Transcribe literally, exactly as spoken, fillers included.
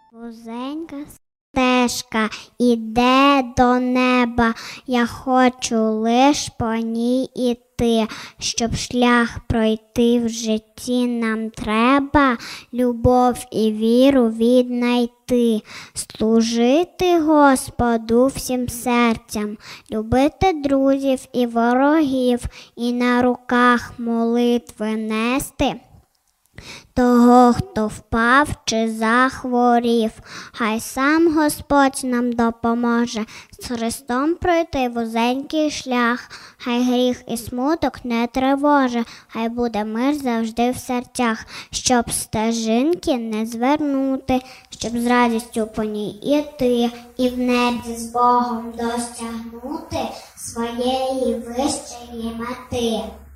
Вузенька стежка іде до неба, я хочу лиш по ній іти, щоб шлях пройти в житті нам треба, любов і віру віднайти, служити Господу всім серцям, любити друзів і ворогів, і на руках молитви нести того, хто впав чи захворів. Хай сам Господь нам допоможе з Христом пройти вузенький шлях. Хай гріх і смуток не тривоже, хай буде мир завжди в серцях, щоб стежинки не звернути, щоб з радістю по ній іти, і в небі з Богом досягнути своєї вищої мети.